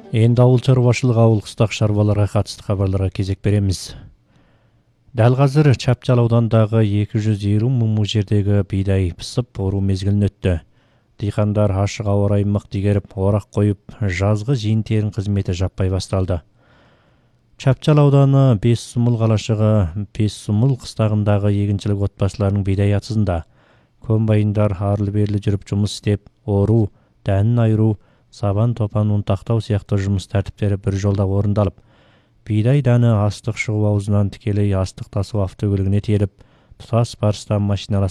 Енді ауыл шаруашылығы ауыл қыстақ шаруаларға қатысты хабарларға кезек береміз. Дәл қазір Чапчал аудандағы 250 мың жердегі бидай пісіп, ору мезгілін өтті. Диқандар ашық ауа райын мық дегеріп, орақ қойып, жазғы жиын-терін қызметі жаппай басталды. Чапчал ауданы Бессұмыл қалашығы Бессұмыл қыстағындағы егіншілік отбасыларының бидай атызында. Комбайндар арлы-берлі жүріп жұмыс істеп, ору, дәнін айыру, сабан топан ұнтақтау сияқты жұмыс тәртіптері бір жолда орындалып, бидай дәні астық шығу аузынан тікелей астық тасу автокөлігіне теріп, тұтас барыстан машиналас